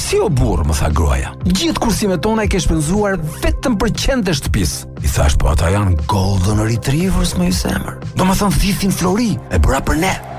Si o burr, më tha gruaja. Gjithë kursimet tona I ke shpenzuar vetëm për qend e shtëpisë. I thash, po ata janë golden retrievers, më I zemër. Do më thënë thithin Flori, e bëra për ne.